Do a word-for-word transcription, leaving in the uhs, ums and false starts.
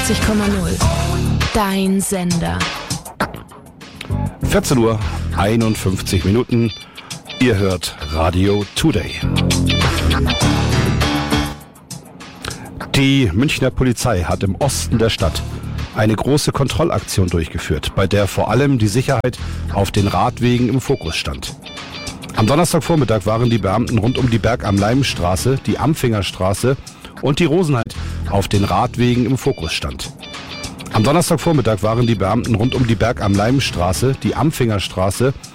neunundneunzig Komma null. Dein Sender. vierzehn Uhr einundfünfzig Minuten. Ihr hört Radio Today. Die Münchner Polizei hat im Osten der Stadt eine große Kontrollaktion durchgeführt, bei der vor allem die Sicherheit auf den Radwegen im Fokus stand. Am Donnerstagvormittag waren die Beamten rund um die Berg-am-Leim-Straße, die Ampfingerstraße und die Rosenheit auf den Radwegen im Fokus stand. Am Donnerstagvormittag waren die Beamten rund um die Berg-am-Leim-Straße, die Ampfingerstraße